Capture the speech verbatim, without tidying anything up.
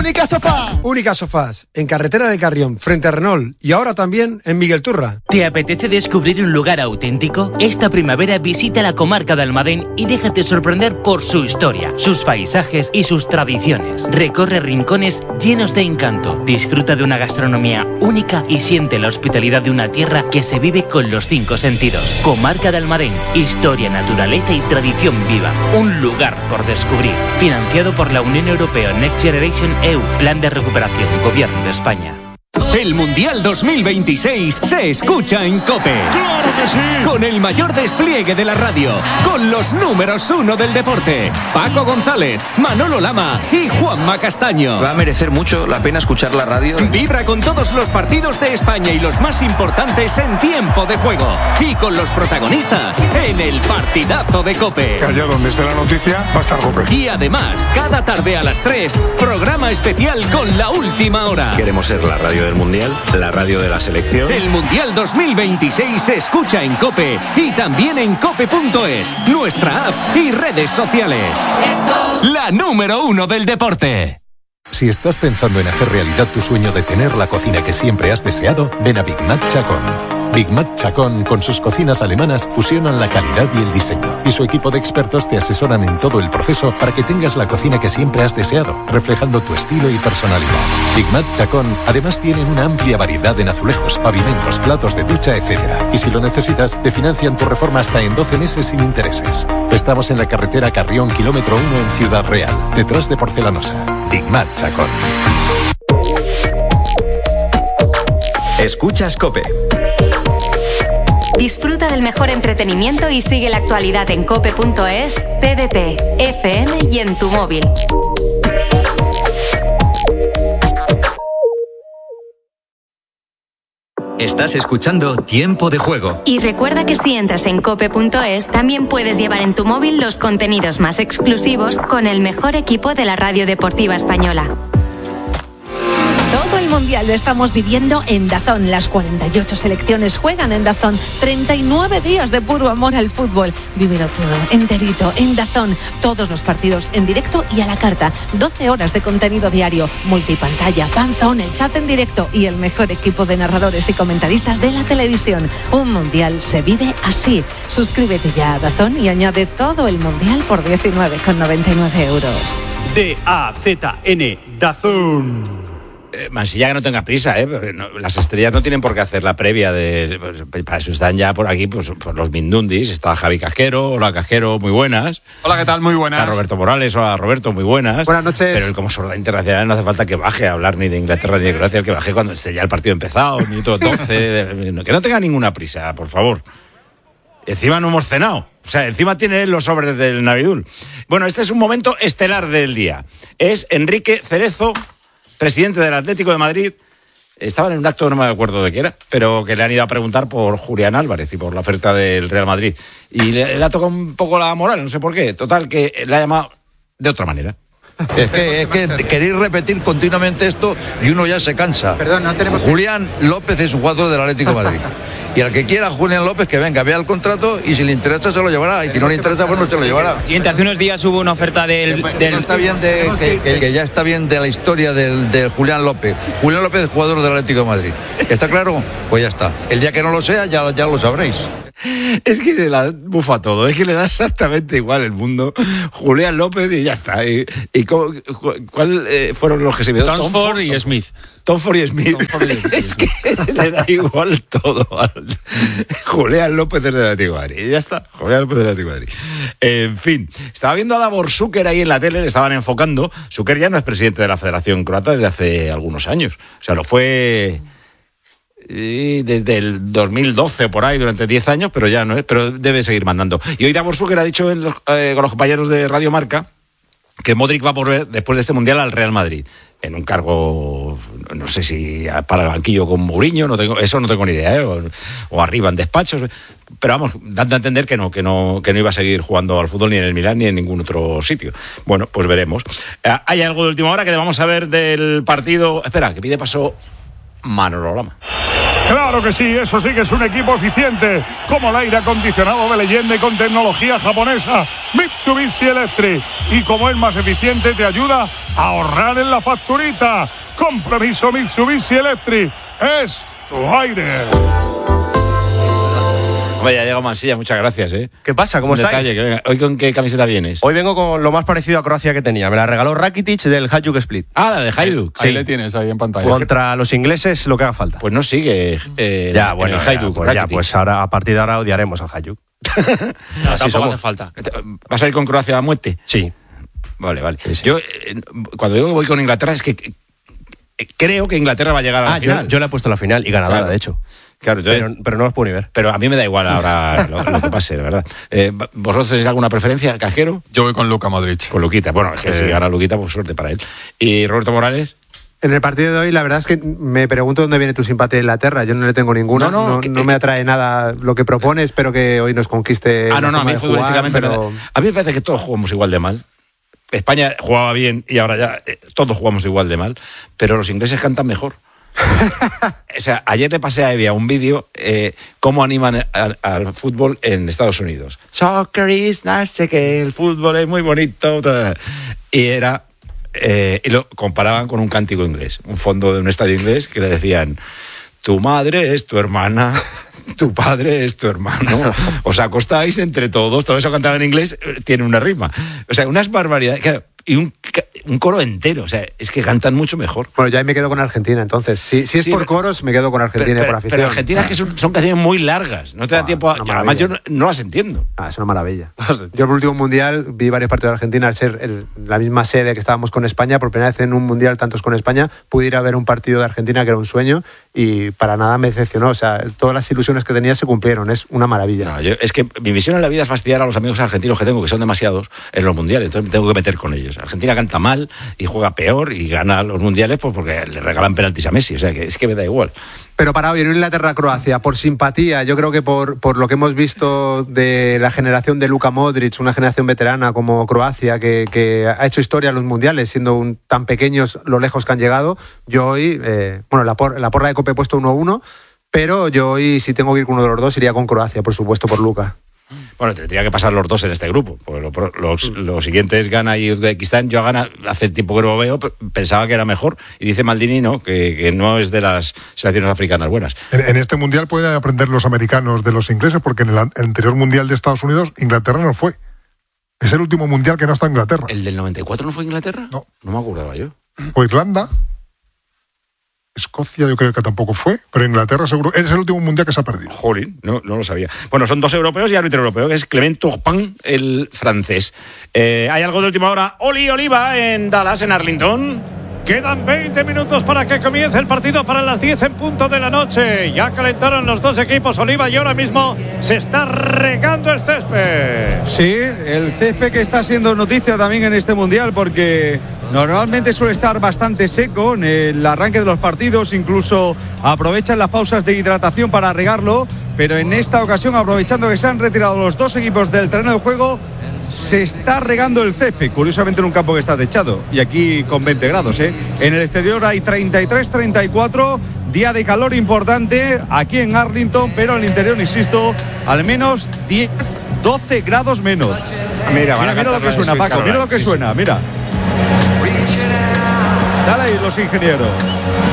Única Sofá. Única Sofás, en carretera de Carrión, frente a Renault, y ahora también en Miguel Turra. ¿Te apetece descubrir un lugar auténtico? Esta primavera visita la comarca de Almadén y déjate sorprender por su historia, sus paisajes y sus tradiciones. Recorre rincones llenos de encanto, disfruta de una gastronomía única y siente la hospitalidad de una tierra que se vive con los cinco sentidos. Comarca de Almadén, historia, naturaleza y tradición viva. Un lugar por descubrir. Financiado por la Unión Europea Next Generation E U, Plan de Recuperación, Gobierno de España. El Mundial dos mil veintiséis se escucha en COPE. ¡Claro que sí! Con el mayor despliegue de la radio, con los números uno del deporte, Paco González, Manolo Lama y Juanma Castaño. Va a merecer mucho la pena escuchar la radio. Vibra con todos los partidos de España y los más importantes en tiempo de juego. Y con los protagonistas en el partidazo de COPE. Allá donde esté la noticia va a estar COPE. Y además, cada tarde a las tres, programa especial con la última hora. Queremos ser la radio del Mundial, la radio de la selección. El Mundial dos mil veintiséis se escucha en COPE y también en cope punto es, nuestra app y redes sociales. La número uno del deporte. Si estás pensando en hacer realidad tu sueño de tener la cocina que siempre has deseado, ven a Big Mac Chacón. Big Mac Chacón, con sus cocinas alemanas, fusionan la calidad y el diseño. Y su equipo de expertos te asesoran en todo el proceso para que tengas la cocina que siempre has deseado, reflejando tu estilo y personalidad. Big Mac Chacón, además, tienen una amplia variedad en azulejos, pavimentos, platos de ducha, etcétera. Y si lo necesitas, te financian tu reforma hasta en doce meses sin intereses. Estamos en la carretera Carrión, kilómetro uno, en Ciudad Real, detrás de Porcelanosa. Big Mac Chacón. Escuchas COPE. Disfruta del mejor entretenimiento y sigue la actualidad en cope punto es, T D T, F M y en tu móvil. Estás escuchando Tiempo de Juego. Y recuerda que si entras en cope punto es, también puedes llevar en tu móvil los contenidos más exclusivos con el mejor equipo de la radio deportiva española. Todo el Mundial lo estamos viviendo en DAZN. Las cuarenta y ocho selecciones juegan en DAZN. treinta y nueve días de puro amor al fútbol. Vívelo todo, enterito, en DAZN. Todos los partidos en directo y a la carta. doce horas de contenido diario, multipantalla, fanzone, el chat en directo y el mejor equipo de narradores y comentaristas de la televisión. Un Mundial se vive así. Suscríbete ya a DAZN y añade todo el Mundial por diecinueve con noventa y nueve euros. D A Z N, DAZN. Eh, Mansilla, que no tenga prisa, ¿eh? Porque no, las estrellas no tienen por qué hacer la previa de... Pues, para eso están ya por aquí, pues por los Mindundis. Está Javi Casquero. Hola, Casquero, muy buenas. Hola, ¿qué tal? Muy buenas. Está Roberto Morales. Hola, Roberto, muy buenas. Buenas noches. Pero él, como sorda internacional, no hace falta que baje a hablar ni de Inglaterra ni de Croacia, que baje cuando esté ya el partido empezado, minuto doce. de, que no tenga ninguna prisa, por favor. Encima no hemos cenado. O sea, encima tiene los sobres del Navidul. Bueno, este es un momento estelar del día. Es Enrique Cerezo, presidente del Atlético de Madrid. Estaban en un acto, no me acuerdo de qué era, pero que le han ido a preguntar por Julián Álvarez y por la oferta del Real Madrid. Y le, le ha tocado un poco la moral, no sé por qué. Total, que le ha llamado de otra manera. Es que, es que queréis repetir continuamente esto y uno ya se cansa. Perdón, no tenemos... Julián López es un jugador del Atlético de Madrid. Y al que quiera Julián López, que venga, vea el contrato y si le interesa se lo llevará. Y si no le interesa, pues no se lo llevará. Siguiente, hace unos días hubo una oferta del... Que, del... No está bien de, que, que, que ya está bien de la historia del, de Julián López. Julián López es jugador del Atlético de Madrid. ¿Está claro? Pues ya está. El día que no lo sea, ya, ya lo sabréis. Es que se la bufa todo, es que le da exactamente igual el mundo. Julián López y ya está. ¿Y, y cómo, cuál eh, fueron los que se vieron? Tom Ford y Smith. Tom Ford y Smith. Tom Ford y Smith. Es que le da igual todo. Julián López del Atlético de Madrid. Y ya está. Julián López del Atlético de Madrid. En fin, estaba viendo a Davor Šuker ahí en la tele, le estaban enfocando. Šuker ya no es presidente de la Federación Croata desde hace algunos años. O sea, lo fue... Y desde el dos mil doce por ahí, durante diez años, pero ya no es, pero debe seguir mandando. Y hoy Davor Šuker ha dicho en los, eh, con los compañeros de Radio Marca que Modric va a volver después de este Mundial al Real Madrid, en un cargo, no sé si para el banquillo con Mourinho, no tengo, eso no tengo ni idea, ¿eh? o, o arriba en despachos, pero vamos, dando a entender que no, que no, que no iba a seguir jugando al fútbol ni en el Milán ni en ningún otro sitio. Bueno, pues veremos. Eh, hay algo de última hora que vamos a ver del partido. Espera, que pide paso Manolo Lama. Claro que sí, eso sí que es un equipo eficiente, como el aire acondicionado de leyenda y con tecnología japonesa Mitsubishi Electric. Y como es más eficiente, te ayuda a ahorrar en la facturita. Compromiso Mitsubishi Electric, es tu aire. Hombre, ya llegado Mansilla, muchas gracias, ¿eh? ¿Qué pasa? ¿Cómo estáis? Detalle, que venga. ¿Hoy con qué camiseta vienes? Hoy vengo con lo más parecido a Croacia que tenía. Me la regaló Rakitic del Hajduk Split. Ah, la de Hajduk. Ahí Sí. le tienes, ahí en pantalla. Contra los ingleses, lo que haga falta. Pues no sigue eh, ya, en bueno, el Hajduk. ya, pues, ya, pues ahora, a partir de ahora odiaremos al Hajduk. No, tampoco somos. hace falta. ¿Vas a ir con Croacia a muerte? Sí. Vale, vale. Sí, sí. Yo, eh, cuando digo que voy con Inglaterra, es que eh, creo que Inglaterra va a llegar a la ah, final. Yo, yo le he puesto la final y ganadora, Claro. de hecho. Claro, entonces, pero, pero no los puedo ni ver. Pero a mí me da igual ahora lo, lo que pase, de verdad. Eh, ¿Vosotros tenéis alguna preferencia, Cajero? Yo voy con Luka Modric. Con Luquita. Bueno, es que eh. si gana Luquita, pues suerte para él. ¿Y Roberto Morales? En el partido de hoy, la verdad es que me pregunto dónde viene tu simpatía de Inglaterra. Yo no le tengo ninguna. No, no, no, que, no me atrae nada lo que propone. Espero que hoy nos conquiste. Ah, no, no, a mí futbolísticamente. Jugar, pero... A mí me parece que todos jugamos igual de mal. España jugaba bien y ahora ya eh, todos jugamos igual de mal. Pero los ingleses cantan mejor. O sea, ayer le pasé a Evia un vídeo eh, cómo animan al, al fútbol en Estados Unidos. Soccer is nice, que el fútbol es muy bonito. Todo. Y era eh, y lo comparaban con un cántico inglés, un fondo de un estadio inglés que le decían: tu madre es tu hermana, tu padre es tu hermano, os acostáis entre todos. Todo eso cantado en inglés eh, tiene una rima. O sea, unas barbaridades. Claro, y un, un coro entero, o sea, es que cantan mucho mejor. Bueno, ya ahí me quedo con Argentina, entonces. Si, si es sí, por pero, coros, me quedo con Argentina pero, por afición. Pero Argentina es que son, son canciones muy largas, no te da ah, tiempo a... Yo, además yo no, no las entiendo. Ah, es una maravilla. Yo el último mundial vi varios partidos de Argentina, al ser el, la misma sede que estábamos con España, por primera vez en un mundial, tantos con España, pude ir a ver un partido de Argentina que era un sueño y para nada me decepcionó. O sea, todas las ilusiones que tenía se cumplieron, es una maravilla. No, yo, es que mi misión en la vida es fastidiar a los amigos argentinos que tengo, que son demasiados, en los mundiales, entonces me tengo que meter con ellos. Argentina canta mal y juega peor y gana los mundiales pues porque le regalan penaltis a Messi, o sea que es que me da igual. Pero para hoy en Inglaterra-Croacia, por simpatía, yo creo que por, por lo que hemos visto de la generación de Luka Modric, una generación veterana como Croacia, que, que ha hecho historia en los mundiales, siendo un, tan pequeños lo lejos que han llegado, yo hoy, eh, bueno, la, por, la porra de Cope he puesto uno uno, pero yo hoy, si tengo que ir con uno de los dos, iría con Croacia, por supuesto, por Luka. Bueno, tendría que pasar los dos en este grupo. Porque lo, los, los siguientes, Ghana y Uzbekistán. Yo a Ghana hace tiempo que no lo veo, pensaba que era mejor. Y dice Maldini no, que, que no es de las selecciones africanas buenas. En, en este mundial pueden aprender los americanos de los ingleses, porque en el, el anterior mundial de Estados Unidos, Inglaterra no fue. Es el último mundial que no está Inglaterra. ¿El del noventa y cuatro no fue Inglaterra? No. No me acordaba yo. O Irlanda. Escocia yo creo que tampoco fue, pero Inglaterra seguro. Es el último mundial que se ha perdido. Jolín, no, no lo sabía. Bueno, son dos europeos y árbitro europeo, que es Clement Turpin, el francés. Eh, ¿Hay algo de última hora? Oli Oliva en Dallas, en Arlington. Quedan veinte minutos para que comience el partido para las diez en punto de la noche. Ya calentaron los dos equipos, Oliva, y ahora mismo se está regando el césped. Sí, el césped que está siendo noticia también en este mundial, porque normalmente suele estar bastante seco en el arranque de los partidos, incluso aprovechan las pausas de hidratación para regarlo, pero en esta ocasión, aprovechando que se han retirado los dos equipos del terreno de juego, se está regando el césped, curiosamente en un campo que está techado, y aquí con veinte grados, ¿eh? En el exterior hay treinta y tres, treinta y cuatro, día de calor importante aquí en Arlington, pero en el interior, insisto, al menos diez, doce grados menos. Mira, mira, mira lo que suena, Paco, mira lo que suena, mira. Dale ahí los ingenieros.